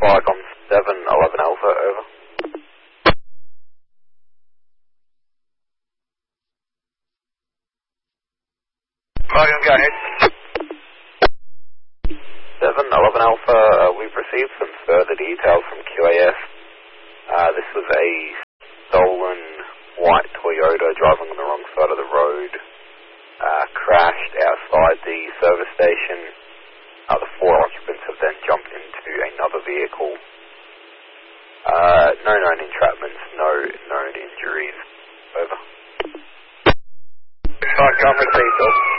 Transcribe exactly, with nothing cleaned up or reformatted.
Viacom seven eleven Alpha, over. Viacom, go ahead. seven eleven Alpha, uh, we've received some further details from Q A S. Uh, this was a stolen white Toyota driving on the wrong side of the road. Uh, crashed outside the service station. Uh, the four occupants have then jumped into another vehicle. Uh, no known entrapments, no known injuries. Over. Viacom, received.